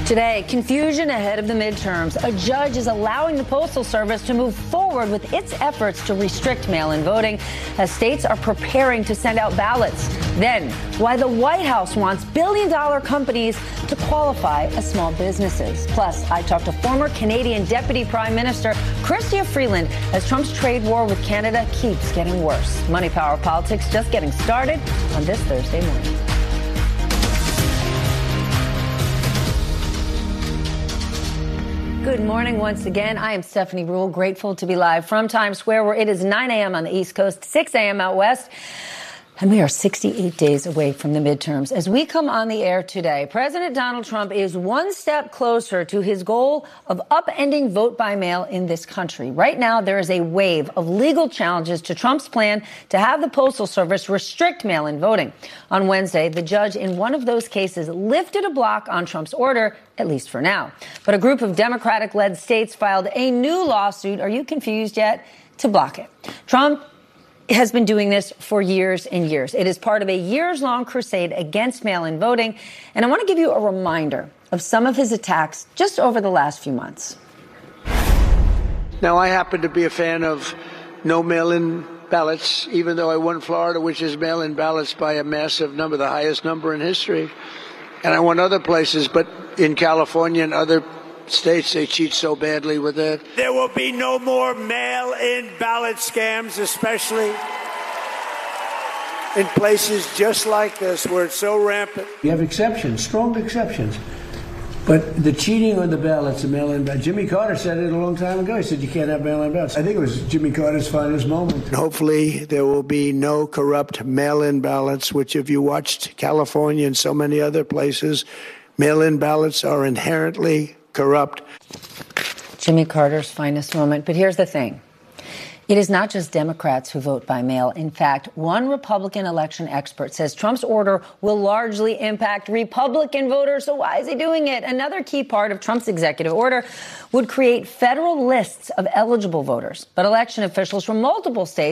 Today, confusion ahead of the midterms. A judge is allowing the Postal Service to move forward with its efforts to restrict mail-in voting as states are preparing to send out ballots. Then, why the White House wants billion-dollar companies to qualify as small businesses. Plus, I talked to former Canadian Deputy Prime Minister Chrystia Freeland as Trump's trade war with Canada keeps getting worse. Money, Power, Politics just getting started on this Thursday morning. Good morning once again. I am Stephanie Ruhle, grateful to be live from Times Square, where it is 9 a.m. on the East Coast, 6 a.m. out west. And we are 68 days away from the midterms. As we come on the air today, President Donald Trump is one step closer to his goal of upending vote by mail in this country. Right now, there is a wave of legal challenges to Trump's plan to have the Postal Service restrict mail-in voting. On Wednesday, the judge in one of those cases lifted a block on Trump's order, at least for now. But a group of Democratic-led states filed a new lawsuit, are you confused yet, to block it. Trump has been doing this for years and years. It is part of a years-long crusade against mail-in voting. And I want to give you a reminder of some of his attacks just over the last few months. Now, I happen to be a fan of no mail-in ballots, even though I won Florida, which is mail-in ballots by a massive number, the highest number in history. And I won other places, but in California and other states, they cheat so badly with that. There will be no more mail-in ballot scams, especially in places just like this where it's so rampant. You have exceptions, strong exceptions. But the cheating on the ballots, the mail-in ballots, Jimmy Carter said it a long time ago. He said you can't have mail-in ballots. I think it was Jimmy Carter's finest moment. Hopefully there will be no corrupt mail-in ballots, which if you watched California and so many other places, mail-in ballots are inherently corrupt. Jimmy Carter's finest moment. But here's the thing. It is not just Democrats who vote by mail. In fact, one Republican election expert says Trump's order will largely impact Republican voters. So why is he doing it? Another key part of Trump's executive order would create federal lists of eligible voters. But election officials from multiple states